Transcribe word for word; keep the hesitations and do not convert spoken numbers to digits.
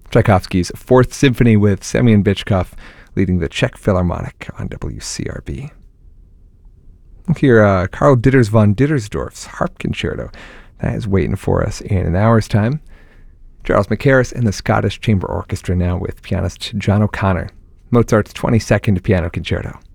Tchaikovsky's Fourth Symphony with Semyon Bychkov leading the Czech Philharmonic on W C R B. Here, uh, Karl Ditters von Dittersdorf's Harp Concerto. That is waiting for us in an hour's time. Charles Mackerras and the Scottish Chamber Orchestra now with pianist John O'Connor. Mozart's twenty-second Piano Concerto.